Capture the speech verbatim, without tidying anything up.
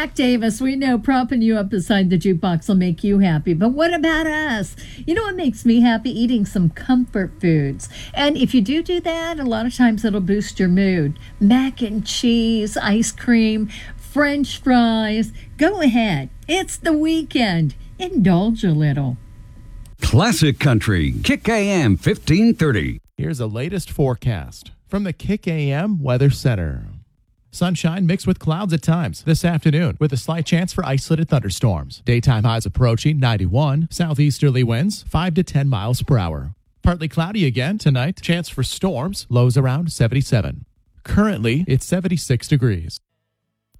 Zach Davis, we know propping you up beside the jukebox will make you happy. But what about us? You know what makes me happy? Eating some comfort foods. And if you do do that, a lot of times it'll boost your mood. Mac and cheese, ice cream, French fries. Go ahead. It's the weekend. Indulge a little. Classic Country, Kick A M fifteen thirty. Here's the latest forecast from the Kick A M Weather Center. Sunshine mixed with clouds at times this afternoon with a slight chance for isolated thunderstorms. Daytime highs approaching ninety-one, southeasterly winds five to ten miles per hour. Partly cloudy again tonight, chance for storms, lows around seventy-seven. Currently, it's seventy-six degrees.